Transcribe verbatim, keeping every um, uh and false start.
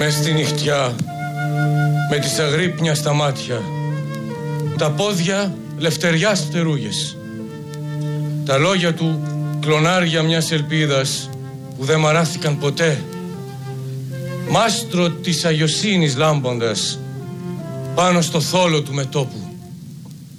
Μες στη νυχτιά, με τις αγρύπνια στα μάτια, τα πόδια λευτεριάς φτερούγες. Τα λόγια του κλονάρια μιας ελπίδας που δεν μαράθηκαν ποτέ. Μάστρο της αγιοσύνης λάμποντας πάνω στο θόλο του μετώπου.